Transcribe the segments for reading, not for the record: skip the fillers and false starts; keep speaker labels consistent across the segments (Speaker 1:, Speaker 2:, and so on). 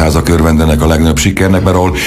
Speaker 1: színházak örvendenek a legnagyobb sikernek, mert ahol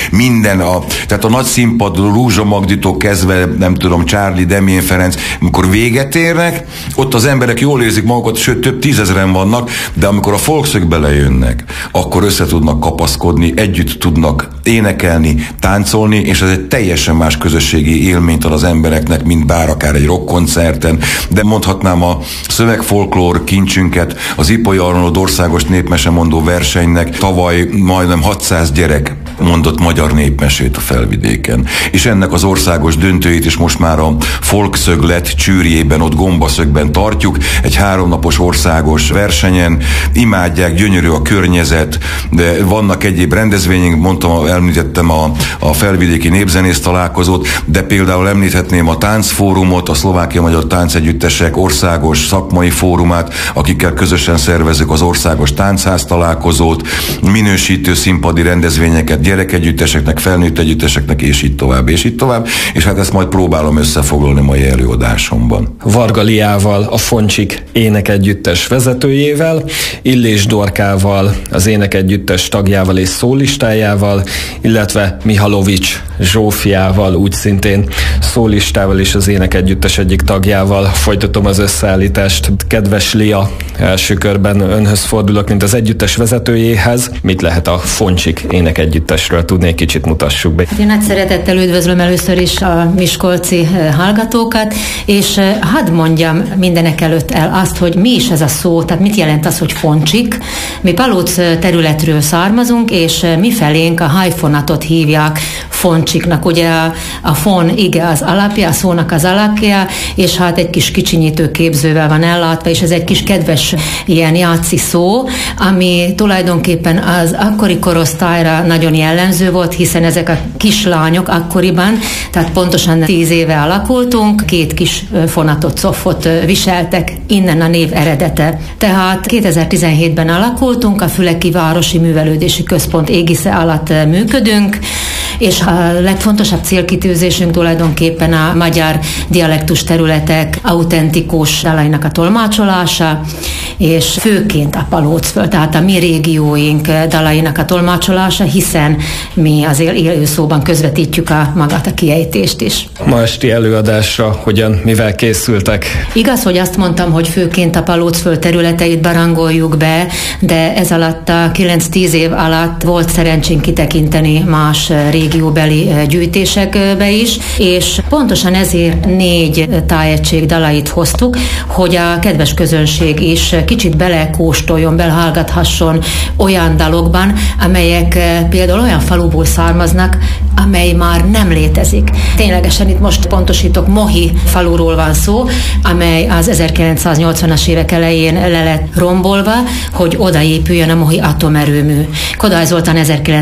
Speaker 1: tehát a nagy színpad, Rúzsa Magditól kezdve, nem tudom, Charlie, Demjén Ferenc, amikor véget érnek, ott az emberek jól érzik magukat, sőt több tízezren vannak, de amikor a folkszög belejönnek, akkor össze tudnak kapaszkodni, együtt tudnak énekelni, táncolni, és ez egy teljesen más közösségi élményt ad az embereknek, mint bár akár egy rockkoncerten, de mondhatnám a szövegfolklór kincsünket, az Ipoly Arnold országos népmesemondó versenynek tavaly majdnem 600 gyerek mondott magyar népmesét a Felvidéken. És ennek az országos döntőit is most már a Folkszöglet Csűrjében, ott Gombaszögben tartjuk, egy 3 napos országos versenyen, imádják, gyönyörű a környezet, de vannak egyéb rendezvények, említettem a Felvidéki Népzenész találkozót, de például említhetném a táncfórumot, a Szlovákia Magyar Táncegyüttesek országos szakmai fórumát, akikkel közösen szervezzük az országos táncház találkozót, minősítő színpadi rendezvényeket gyerekegyütteseknek, felnőtt együtteseknek, és így tovább, és így tovább, és hát ezt majd próbálom összefoglalni mai előadásomban.
Speaker 2: Varga Liával, a Foncsik énekegyüttes vezetőjével, Illés Dorkával, az énekegyüttes tagjával és szólistájával, illetve Mihalovics Zsófiával, úgy szintén szólistával és az énekegyüttes egyik tagjával folytatom az összeállítást. Kedves Lia, első körben önhöz fordulok, mint az együttes vezetőjéhez. Mit lehet a Foncsik énekegyüttesről tudni, egy kicsit mutassuk be?
Speaker 3: Én nagy szeretettel üdvözlöm először is a miskolci hallgatókat, és hadd mondjam mindenek előtt el azt, hogy mi is ez a szó, tehát mit jelent az, hogy Foncsik. Mi Palóc területről származunk, és mi felénk a hajfonatot hívják Foncsiknak. Ugye a fon, ige az alapja, a szónak az alapja, és hát egy kis kicsinyítő képzővel van ellátva, és ez egy kis kedves ilyen játszi szó, ami tulajdonképpen az akkori korosztályra nagyon jellemző volt, hiszen ezek a kislányok akkoriban, tehát pontosan 10 éve alakultunk, 2 kis fonatot, szofot viseltek, innen a név eredete. Tehát 2017-ben alakultunk, a Füleki Városi Művelődési Központ égisze alatt működünk, és a legfontosabb célkitűzésünk tulajdonképpen a magyar dialektus területek autentikus dalainak a tolmácsolása, és főként a Palócföld, tehát a mi régióink dalainak a tolmácsolása, hiszen mi az élő szóban közvetítjük magát a kiejtést is.
Speaker 2: Ma esti előadásra mivel készültek?
Speaker 3: Igaz, hogy azt mondtam, hogy főként a Palócföld területeit barangoljuk be, de ez alatt a 9-10 év alatt volt szerencsénk kitekinteni más régióbeli gyűjtésekbe is, és pontosan ezért 4 tájegység dalait hoztuk, hogy a kedves közönség is kicsit belekóstoljon, belehallgathasson olyan dalokban, amelyek például olyan faluból származnak, amely már nem létezik. Ténylegesen itt most pontosítok, Mohi faluról van szó, amely az 1980-as évek elején le lett rombolva, hogy odaépüljön a Mohi atomerőmű. Kodály Zoltán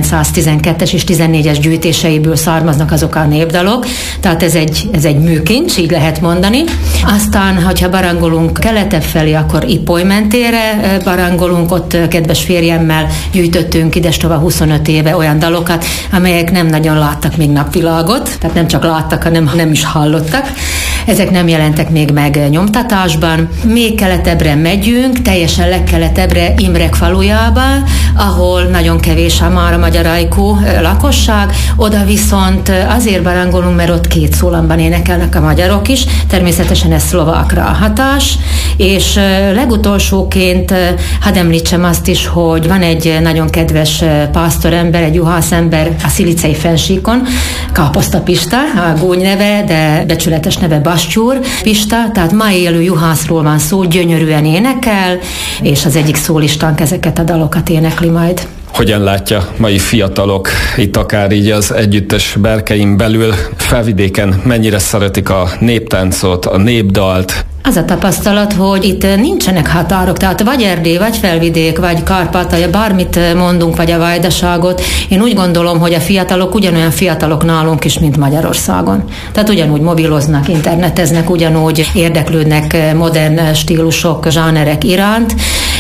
Speaker 3: 1912-es és 14-es gyűjtéseiből származnak azok a népdalok, tehát ez egy műkincs, így lehet mondani. Aztán, hogyha barangolunk keletebb felé, akkor Ipoly mentére barangolunk, ott kedves férjemmel gyűjtöttünk idestova 25 éve olyan dalokat, amelyek nem nagyon láttak még napvilágot, tehát nem csak láttak, hanem nem is hallottak. Ezek nem jelentek még meg nyomtatásban. Még keletebbre megyünk, teljesen legkeletebbre, Imrek falujába, ahol nagyon kevés már a magyar ajkú lakosság, oda viszont azért barangolunk, mert ott 2 szólamban énekelnek a magyarok is, természetesen ez szlovákra a hatás, és legutolsóként hadd említsem azt is, hogy van egy nagyon kedves pásztorember, egy juhászember a Szilicei fennsíkon, Káposzta Pista, a gúny neve, de becsületes neve Bastyúr Pista, tehát ma élő juhászról van szó, gyönyörűen énekel, és az egyik szólistánk ezeket a dalokat énekli majd.
Speaker 2: Hogyan látja mai fiatalok, itt akár így az együttes berkein belül, Felvidéken mennyire szeretik a néptáncot, a népdalt?
Speaker 3: Az a tapasztalat, hogy itt nincsenek határok, tehát vagy Erdély, vagy Felvidék, vagy Kárpátalja, bármit mondunk, vagy a Vajdaságot. Én úgy gondolom, hogy a fiatalok ugyanolyan fiatalok nálunk is, mint Magyarországon. Tehát ugyanúgy mobiloznak, interneteznek, ugyanúgy érdeklődnek modern stílusok, zsánerek iránt,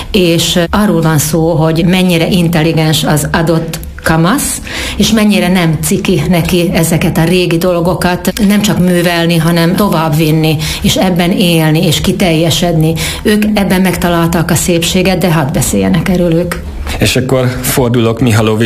Speaker 3: és arról van szó, hogy mennyire intelligens az adott kamasz, és mennyire nem ciki neki ezeket a régi dolgokat nem csak művelni, hanem továbbvinni, és ebben élni, és kiteljesedni. Ők ebben megtalálták a szépséget, de hadd beszéljenek erről ők.
Speaker 2: És akkor fordulok Mihalovics